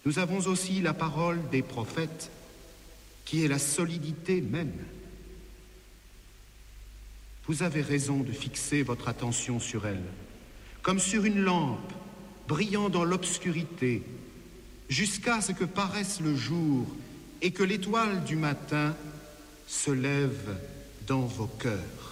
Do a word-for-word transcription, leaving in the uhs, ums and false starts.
Nous avons aussi la parole des prophètes, qui est la solidité même. Vous avez raison de fixer votre attention sur elle, comme sur une lampe brillant dans l'obscurité, jusqu'à ce que paraisse le jour et que l'étoile du matin se lève dans vos cœurs.